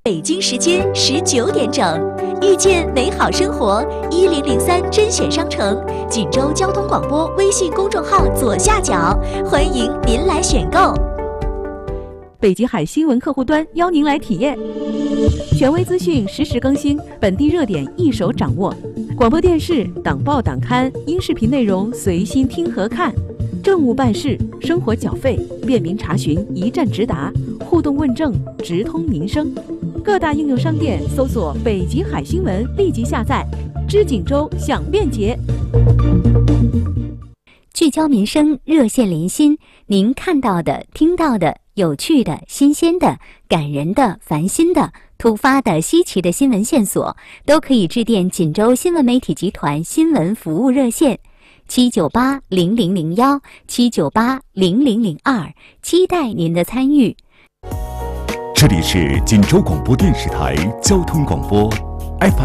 北京时间19点整，遇见美好生活，1003甄选商城，锦州交通广播微信公众号左下角，欢迎您来选购。 北极海新闻客户端邀您来体验，权威资讯实时更新，本地热点一手掌握，广播电视、党报党刊、音视频内容随心听和看，政务办事、生活缴费、便民查询一站直达，互动问政直通民生。各大应用商店搜索北极海新闻，立即下载，知锦州享便捷。 聚焦民生，热线连心，您看到的、听到的、有趣的、新鲜的、感人的、烦心的、突发的、稀奇的新闻线索，都可以致电锦州新闻媒体集团新闻服务热线7980001 7980002，期待您的参与。 这里是锦州广播电视台交通广播 FM